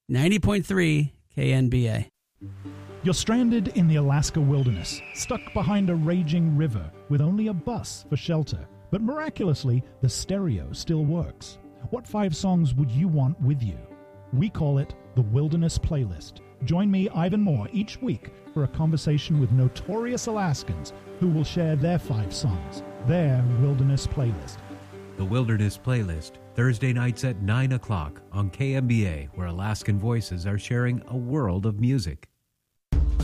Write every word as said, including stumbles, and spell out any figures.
ninety point three K N B A. You're stranded in the Alaska wilderness, stuck behind a raging river with only a bus for shelter. But miraculously, the stereo still works. What five songs would you want with you? We call it the Wilderness Playlist. Join me, Ivan Moore, each week for a conversation with notorious Alaskans who will share their five songs, their Wilderness Playlist. The Wilderness Playlist, Thursday nights at nine o'clock on K M B A, where Alaskan voices are sharing a world of music.